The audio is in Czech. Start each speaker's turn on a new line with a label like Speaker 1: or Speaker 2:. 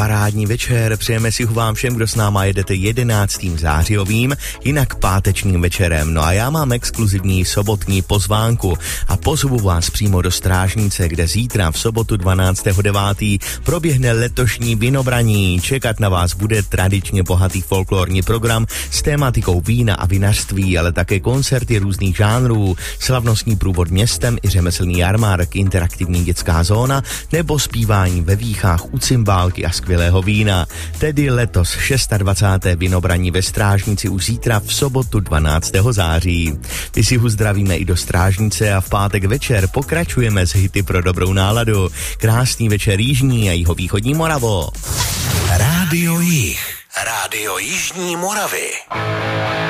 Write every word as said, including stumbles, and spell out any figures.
Speaker 1: parádní večer. Přejeme si ho vám všem, kdo s náma jedete jedenáctým zářijovým, jinak pátečním večerem. No a já mám exkluzivní sobotní pozvánku a pozvu vás přímo do Strážnice, kde zítra v sobotu dvanáctého devátého proběhne letošní vinobraní. Čekat na vás bude tradičně bohatý folklorní program s tématikou vína a vinařství, ale také koncerty různých žánrů, slavnostní průvod městem i řemeslný jarmark, interaktivní dětská zóna nebo zpívání ve výchách u cymbálky a skvělého vína. Tedy letos dvacátého šestého vinobraní ve Strážnici už zítra v sobotu dvanáctého září. My si ho zdravíme i do Strážnice a v pátek večer pokračujeme s hity pro dobrou náladu. Krásný večer Jižní a jihovýchodní Moravo.
Speaker 2: Rádio Jih. Rádio Jižní Moravy.